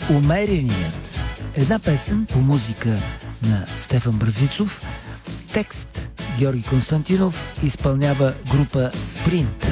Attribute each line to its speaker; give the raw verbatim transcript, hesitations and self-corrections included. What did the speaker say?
Speaker 1: Умереният. Една песен по музика на Стефан Бразицов. Текст Георги Константинов. Изпълнява група Спринт.